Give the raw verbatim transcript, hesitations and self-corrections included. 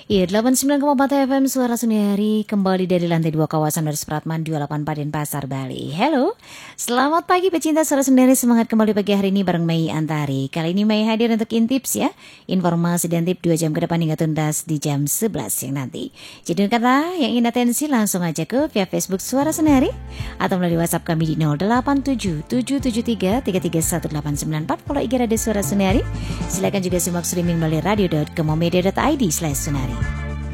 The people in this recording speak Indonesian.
Iya, delapan puluh sembilan koma empat F M Suara Sundari kembali dari lantai dua kawasan Nurul Supratman dua puluh delapan Paden Pasar, Bali. Halo, selamat pagi pecinta Suara Sundari, semangat kembali pagi hari ini bareng Mei Antari. Kali ini Mei hadir untuk intips ya, informasi dan tip dua jam ke depan hingga tuntas di jam sebelas siang nanti. Jadi kata yang ingin atensi langsung aja ke via Facebook Suara Sundari atau melalui WhatsApp kami di nol delapan tujuh tujuh tujuh tiga tiga tiga satu delapan sembilan empat. Kalau I G Radio Suara Sundari, silakan juga simak streaming melalui radio dot kemomedia dot id slash sunari.